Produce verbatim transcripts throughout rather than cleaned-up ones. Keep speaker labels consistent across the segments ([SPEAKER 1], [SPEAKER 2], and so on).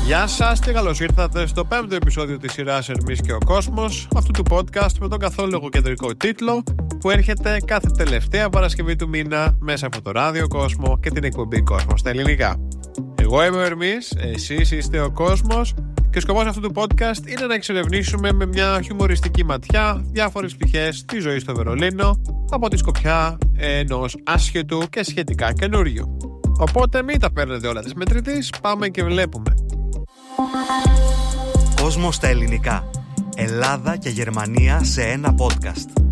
[SPEAKER 1] Γεια σας και καλώς ήρθατε στο πέμπτο επεισόδιο της σειράς Ερμής και ο Κόσμος, αυτού του podcast με τον καθόλου εγωκεντρικό τίτλο που έρχεται κάθε τελευταία Παρασκευή του μήνα μέσα από το ράδιο Κόσμο και την εκπομπή Κόσμος στα ελληνικά. Εγώ είμαι ο Ερμής, εσείς είστε ο Κόσμος και ο σκοπός αυτού του podcast είναι να εξερευνήσουμε με μια χιουμοριστική ματιά διάφορες πτυχές της ζωής στο Βερολίνο από τη σκοπιά ενός άσχετου και σχετικά καινούριου. Οπότε μην τα παίρνετε όλα της μετρητής, πάμε και βλέπουμε.
[SPEAKER 2] Κόσμος στα ελληνικά. Ελλάδα και Γερμανία σε ένα podcast.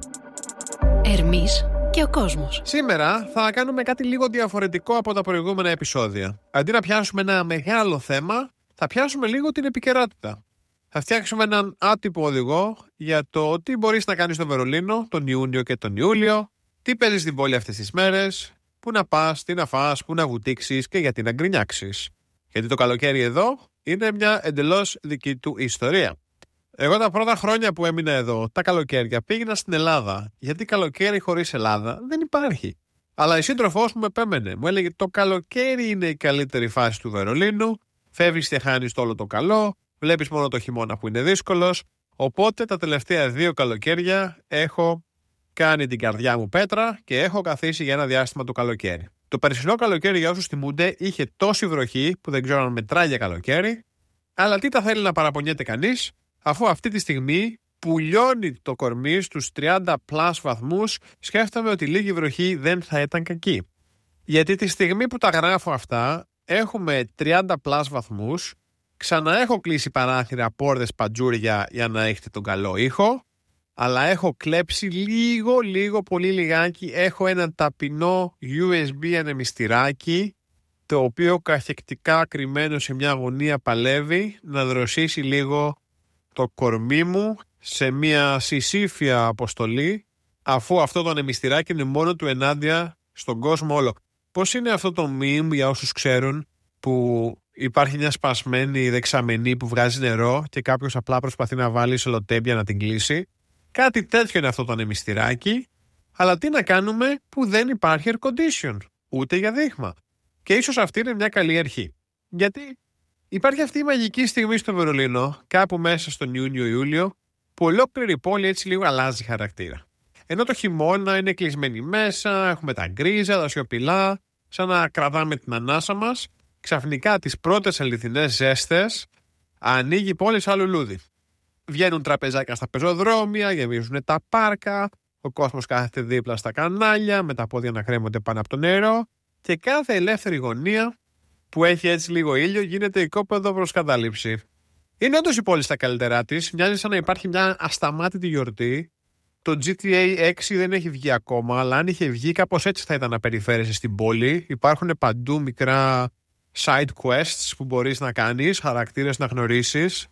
[SPEAKER 3] Ερμής και ο Κόσμος.
[SPEAKER 1] Σήμερα θα κάνουμε κάτι λίγο διαφορετικό από τα προηγούμενα επεισόδια. Αντί να πιάσουμε ένα μεγάλο θέμα, θα πιάσουμε λίγο την επικαιρότητα. Θα φτιάξουμε έναν άτυπο οδηγό για το τι μπορείς να κάνεις στο Βερολίνο τον Ιούνιο και τον Ιούλιο, τι παίζεις στην πόλη αυτές τις μέρες, πού να πας, τι να φας, πού να βουτήξεις και γιατί να γκρινιάξεις. Γιατί το καλοκαίρι εδώ είναι μια εντελώς δική του ιστορία. Εγώ τα πρώτα χρόνια που έμεινα εδώ, τα καλοκαίρια, πήγαινα στην Ελλάδα. Γιατί καλοκαίρι χωρίς Ελλάδα δεν υπάρχει. Αλλά η σύντροφός μου με επέμενε. Μου έλεγε το καλοκαίρι είναι η καλύτερη φάση του Βερολίνου. Φεύγεις και χάνεις το όλο το καλό. Βλέπεις μόνο το χειμώνα που είναι δύσκολος. Οπότε τα τελευταία δύο καλοκαίρια έχω κάνει την καρδιά μου πέτρα και έχω καθίσει για ένα διάστημα το καλοκαίρι. Το περσινό καλοκαίρι, για όσους θυμούνται, είχε τόση βροχή που δεν ξέρω αν μετράει για καλοκαίρι. Αλλά τι τα θέλει να παραπονιέται κανείς, αφού αυτή τη στιγμή που λιώνει το κορμί στους τριάντα πλας βαθμούς, σκέφτομαι ότι λίγη βροχή δεν θα ήταν κακή. Γιατί τη στιγμή που τα γράφω αυτά, έχουμε τριάντα πλας βαθμούς, ξανά έχω κλείσει παράθυρα, πόρτες, παντζούρια για να έχετε τον καλό ήχο. Αλλά έχω κλέψει λίγο, λίγο, πολύ λιγάκι. Έχω ένα ταπεινό γιου ες μπι ανεμιστηράκι, το οποίο καχεκτικά κρυμμένο σε μια γωνία παλεύει να δροσίσει λίγο το κορμί μου σε μια συσήφια αποστολή, αφού αυτό το ανεμιστηράκι είναι μόνο του ενάντια στον κόσμο όλο. Πώς είναι αυτό το meme, για όσους ξέρουν, που υπάρχει μια σπασμένη δεξαμενή που βγάζει νερό και κάποιος απλά προσπαθεί να βάλει σελοτέμπια να την κλείσει? Κάτι τέτοιο είναι αυτό το ανεμιστηράκι, αλλά τι να κάνουμε που δεν υπάρχει air condition, ούτε για δείγμα. Και ίσως αυτή είναι μια καλή αρχή. Γιατί υπάρχει αυτή η μαγική στιγμή στο Βερολίνο, κάπου μέσα στον Ιούνιο-Ιούλιο, που ολόκληρη η πόλη έτσι λίγο αλλάζει χαρακτήρα. Ενώ το χειμώνα είναι κλεισμένοι μέσα, έχουμε τα γκρίζα, τα σιωπηλά, σαν να κρατάμε την ανάσα μας, ξαφνικά τις πρώτες αληθινές ζέστες ανοίγει η πόλη σαν λουλούδι. Βγαίνουν τραπεζάκια στα πεζοδρόμια, γεμίζουν τα πάρκα, ο κόσμος κάθεται δίπλα στα κανάλια, με τα πόδια να κρέμονται πάνω από το νερό και κάθε ελεύθερη γωνία που έχει έτσι λίγο ήλιο γίνεται οικόπεδο προς κατάληψη. Είναι όντως η πόλη στα καλύτερά της, μοιάζει σαν να υπάρχει μια ασταμάτητη γιορτή. Το τζι τι έι έξι δεν έχει βγει ακόμα, αλλά αν είχε βγει κάπως έτσι θα ήταν να περιφέρεσαι στην πόλη. Υπάρχουν παντού μικρά side quests που μπορείς να κάνεις, χαρακτήρες να γνωρίσεις.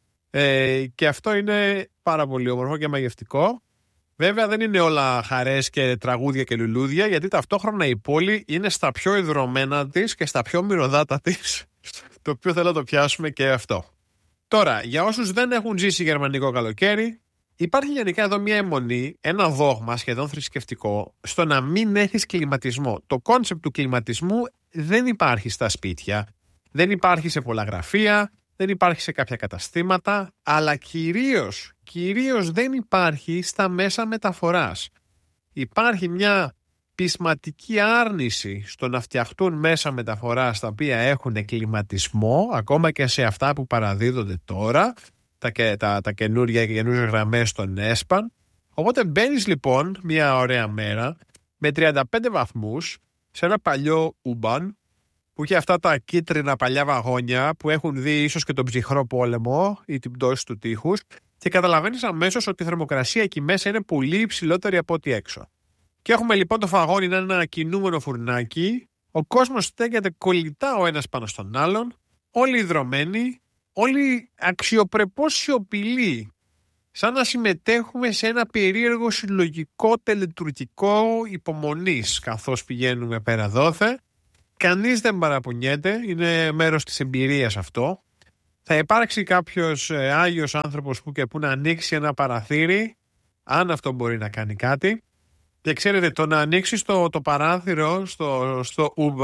[SPEAKER 1] Ε, και αυτό είναι πάρα πολύ όμορφο και μαγευτικό. Βέβαια δεν είναι όλα χαρές και τραγούδια και λουλούδια, γιατί ταυτόχρονα η πόλη είναι στα πιο ιδρωμένα της και στα πιο μυρωδάτα της, το οποίο θέλω να το πιάσουμε και αυτό. Τώρα, για όσους δεν έχουν ζήσει γερμανικό καλοκαίρι, υπάρχει γενικά εδώ μια αιμονή, ένα δόγμα σχεδόν θρησκευτικό, στο να μην έχεις κλιματισμό. Το κόνσεπτ του κλιματισμού δεν υπάρχει στα σπίτια, δεν υπάρχει σε πολλά γραφεία, δεν υπάρχει σε κάποια καταστήματα, αλλά κυρίως, κυρίως δεν υπάρχει στα μέσα μεταφοράς. Υπάρχει μια πεισματική άρνηση στο να φτιαχτούν μέσα μεταφοράς τα οποία έχουν κλιματισμό, ακόμα και σε αυτά που παραδίδονται τώρα, τα, τα, τα καινούργια και καινούργιες γραμμές των ΕΣΠΑΝ. Οπότε μπαίνεις λοιπόν μια ωραία μέρα με τριάντα πέντε βαθμούς σε ένα παλιό ουμπαν, που είχε αυτά τα κίτρινα παλιά βαγόνια που έχουν δει ίσως και τον ψυχρό πόλεμο ή την πτώση του τείχους, και καταλαβαίνεις αμέσως ότι η θερμοκρασία εκεί μέσα είναι πολύ υψηλότερη από ό,τι έξω. Και έχουμε λοιπόν το φαγόνι να είναι ένα κινούμενο φουρνάκι, ο κόσμος στέκεται κολλητά ο ένας πάνω στον άλλον, όλοι ιδρωμένοι, όλοι αξιοπρεπώς σιωπηλοί, σαν να συμμετέχουμε σε ένα περίεργο συλλογικό τελετουργικό υπομονής καθώς πηγαίνουμε πέρα δόθε. Κανείς δεν παραπονιέται, είναι μέρος της εμπειρίας αυτό. Θα υπάρξει κάποιος ε, άγιος άνθρωπος που και που να ανοίξει ένα παραθύρι, αν αυτό μπορεί να κάνει κάτι. Και ξέρετε, το να ανοίξεις το, το παράθυρο στο, στο U-Bahn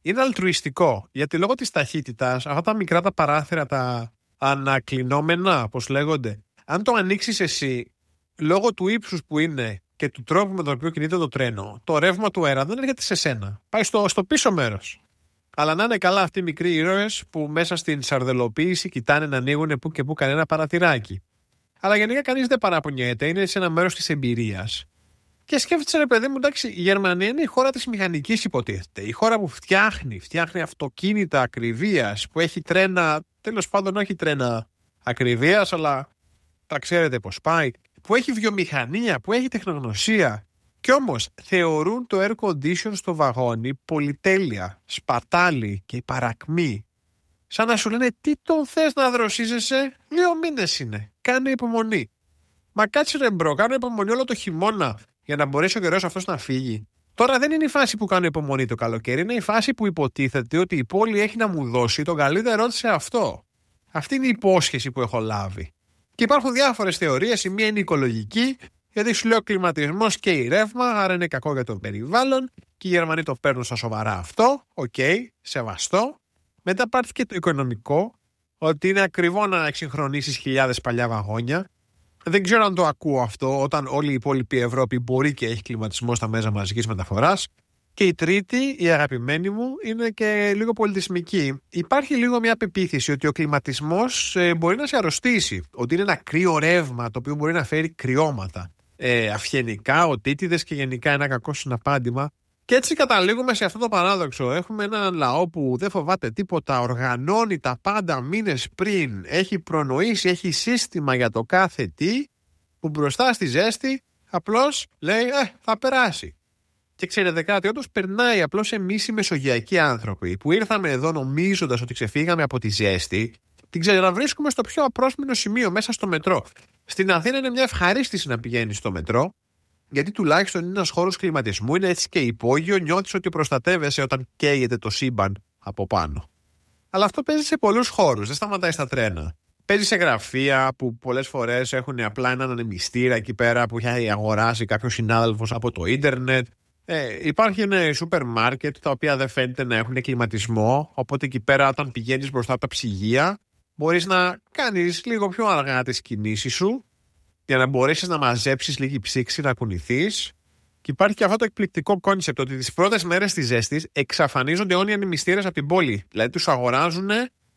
[SPEAKER 1] είναι αλτρουιστικό. Γιατί λόγω της ταχύτητας, αυτά τα μικρά τα παράθυρα, τα ανακλεινόμενα, όπως λέγονται, αν το ανοίξεις εσύ, λόγω του ύψους που είναι και του τρόπου με τον οποίο κινείται το τρένο, το ρεύμα του αέρα δεν έρχεται σε σένα. Πάει στο, στο πίσω μέρος. Αλλά να είναι καλά αυτοί οι μικροί ήρωες που μέσα στην σαρδελοποίηση κοιτάνε να ανοίγουν που και που κανένα παραθυράκι. Αλλά γενικά κανείς δεν παραπονιέται, είναι σε ένα μέρος της εμπειρίας. Και σκέφτεσαι, ρε παιδί μου, εντάξει, η Γερμανία είναι η χώρα της μηχανικής, υποτίθεται. Η χώρα που φτιάχνει, φτιάχνει αυτοκίνητα ακριβίας, που έχει τρένα, τέλος πάντων όχι τρένα ακριβίας, αλλά τα ξέρετε πώς πάει, που έχει βιομηχανία, που έχει τεχνογνωσία. Κι όμως θεωρούν το air condition στο βαγόνι πολυτέλεια, σπατάλη και παρακμή. Σαν να σου λένε τι τον θες να δροσίζεσαι, δύο μήνες είναι. Κάνε υπομονή. Μα κάτσε ρε μπρο, κάνω υπομονή όλο το χειμώνα για να μπορέσει ο καιρός αυτός να φύγει. Τώρα δεν είναι η φάση που κάνω υπομονή το καλοκαίρι, είναι η φάση που υποτίθεται ότι η πόλη έχει να μου δώσει τον καλύτερό της σε αυτό. Αυτή είναι η υπόσχεση που έχω λάβει. Και υπάρχουν διάφορες θεωρίες, η μία είναι οικολογική, γιατί σου λέει ο κλιματισμός και η ρεύμα, άρα είναι κακό για το περιβάλλον και οι Γερμανοί το παίρνουν στα σοβαρά αυτό, οκ, okay, σεβαστό. Μετά υπάρχει και το οικονομικό, ότι είναι ακριβό να εξυγχρονίσεις χιλιάδες παλιά βαγόνια. Δεν ξέρω αν το ακούω αυτό όταν όλη η υπόλοιπη Ευρώπη μπορεί και έχει κλιματισμό στα μέσα μαζικής μεταφοράς. Και η τρίτη, η αγαπημένη μου, είναι και λίγο πολιτισμική. Υπάρχει λίγο μια πεποίθηση ότι ο κλιματισμός ε, μπορεί να σε αρρωστήσει. Ότι είναι ένα κρύο ρεύμα το οποίο μπορεί να φέρει κρυώματα. Ε, αυγενικά, οτίτιδες και γενικά ένα κακό συναπάντημα. Και έτσι καταλήγουμε σε αυτό το παράδοξο. Έχουμε έναν λαό που δεν φοβάται τίποτα, οργανώνει τα πάντα μήνες πριν, έχει προνοήσει, έχει σύστημα για το κάθε τι, που μπροστά στη ζέστη απλώς λέει ε, θα περάσει. Και ξέρετε κάτι, όντως περνάει. Απλώς εμείς οι μεσογειακοί άνθρωποι που ήρθαμε εδώ νομίζοντας ότι ξεφύγαμε από τη ζέστη, την ξαναβρίσκουμε στο πιο απρόσμενο σημείο, μέσα στο μετρό. Στην Αθήνα είναι μια ευχαρίστηση να πηγαίνεις στο μετρό, γιατί τουλάχιστον είναι ένας χώρος κλιματισμού, είναι έτσι και υπόγειο, νιώθεις ότι προστατεύεσαι όταν καίγεται το σύμπαν από πάνω. Αλλά αυτό παίζει σε πολλούς χώρους, δεν σταματάει στα τρένα. Παίζει σε γραφεία που πολλές φορές έχουν απλά έναν ανεμιστήρα εκεί πέρα που έχει αγοράσει κάποιος συνάδελφος από το ίντερνετ. Ε, υπάρχει ένα σούπερ μάρκετ τα οποία δεν φαίνεται να έχουν κλιματισμό, οπότε εκεί πέρα όταν πηγαίνεις μπροστά από τα ψυγεία μπορείς να κάνεις λίγο πιο αργά τις κινήσεις σου για να μπορέσεις να μαζέψεις λίγη ψήξη, να κουνηθείς. Και υπάρχει και αυτό το εκπληκτικό κόνσεπτ ότι τις πρώτες μέρες της ζέστης εξαφανίζονται όλοι οι ανεμιστήρες από την πόλη. Δηλαδή τους αγοράζουν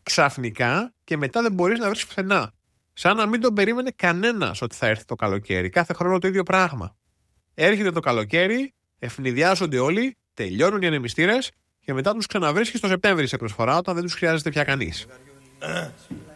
[SPEAKER 1] ξαφνικά και μετά δεν μπορείς να βρεις πουθενά. Σαν να μην τον περίμενε κανένας ότι θα έρθει το καλοκαίρι. Κάθε χρόνο το ίδιο πράγμα. Έρχεται το καλοκαίρι, ευνηδιάζονται όλοι, τελειώνουν οι ανεμιστήρες και μετά τους ξαναβρίσκεις το Σεπτέμβρη σε προσφορά όταν δεν τους χρειάζεται πια κανείς.